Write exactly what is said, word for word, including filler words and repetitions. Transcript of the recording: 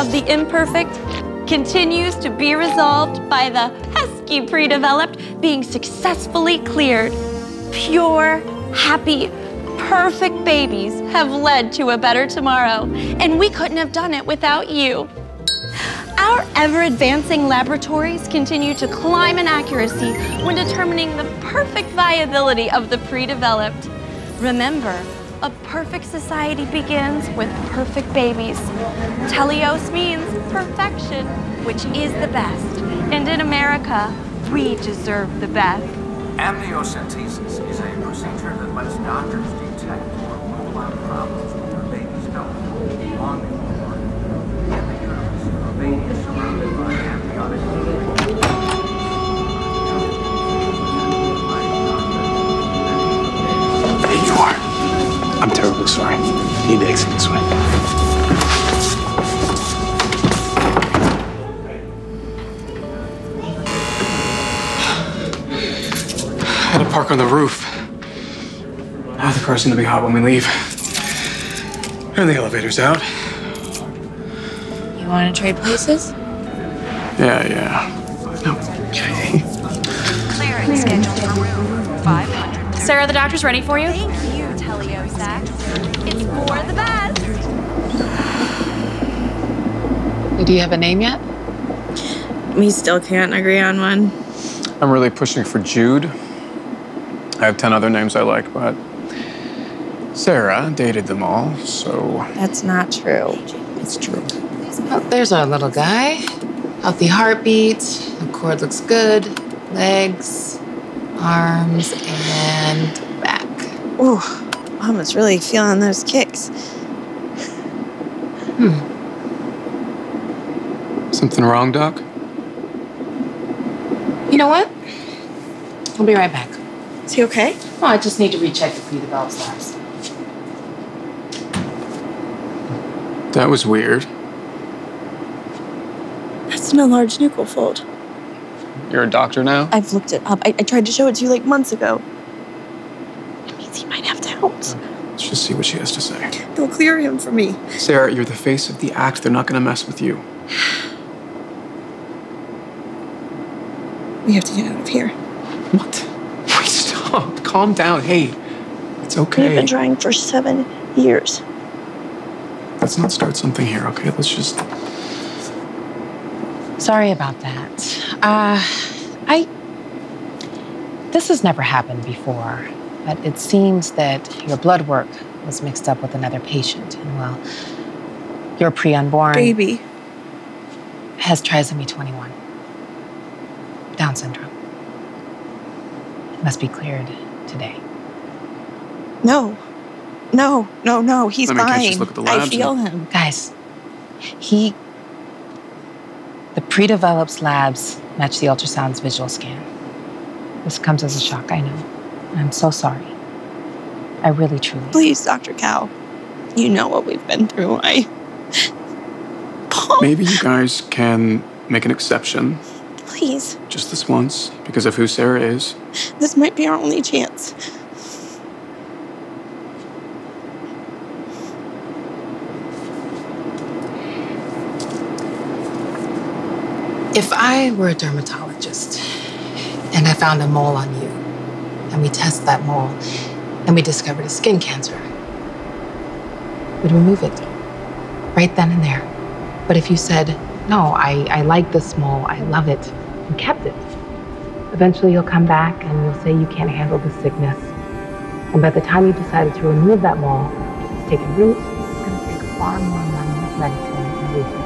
of the imperfect continues to be resolved by the pesky pre-developed being successfully cleared. Pure, happy, perfect babies have led to a better tomorrow, and we couldn't have done it without you. Our ever-advancing laboratories continue to climb in accuracy when determining the perfect viability of the pre-developed. Remember, a perfect society begins with perfect babies. Teleos means perfection, which is the best. And in America, we deserve the best. Amniocentesis is a procedure that lets doctors detect or rule out problems with their baby's health long before in the uterus. A baby is surrounded by amniotic fluid. There you are. I'm terribly sorry. You need to exit this way. I had to park on the roof. Now the car's gonna be hot when we leave. And the elevator's out. You want to trade places? Yeah, yeah. Okay. Clearing scheduled for room five hundred. Sarah, the doctor's ready for you. Thank you, Teleosac. It's for the best. Do you have a name yet? We still can't agree on one. I'm really pushing for Jude. I have ten other names I like, but Sarah dated them all, so... That's not true. It's true. Oh, there's our little guy. Healthy heartbeat. The cord looks good. Legs, arms, and back. Ooh, Mama's really feeling those kicks. Hmm. Something wrong, Doc? You know what? I'll be right back. Is he okay? Oh, I just need to recheck the pre-developed labs. That was weird. That's an enlarged nuchal fold. You're a doctor now? I've looked it up. I, I tried to show it to you like months ago. It means he might have doubts. Let's just see what she has to say. They'll clear him for me. Sarah, you're the face of the act. They're not gonna mess with you. We have to get out of here. What? Wait, stop. Calm down. Hey, it's okay. We've been trying for seven years. Let's not start something here, okay? Let's just... Sorry about that. Uh, I... This has never happened before, but it seems that your blood work was mixed up with another patient. And, well, your pre-unborn... Baby. ...has trisomy twenty-one. Down syndrome. It must be cleared today. No. No, no, no. He's I mean, fine. can't you just look at the labs I feel and- him. Guys, he... The pre-developed labs match the ultrasound's visual scan. This comes as a shock, I know. I'm so sorry. I really, truly... Please, Doctor Cow. You know what we've been through. I... Paul. Maybe you guys can make an exception. Please. Just this once, because of who Sarah is. This might be our only chance. If I were a dermatologist and I found a mole on you, and we test that mole, and we discovered a skin cancer, we'd remove it right then and there. But if you said, no, I, I like this mole, I love it, and kept it, eventually you'll come back and you'll say you can't handle the sickness. And by the time you decided to remove that mole, it's taken root, it's gonna take far more money, medicine, and research.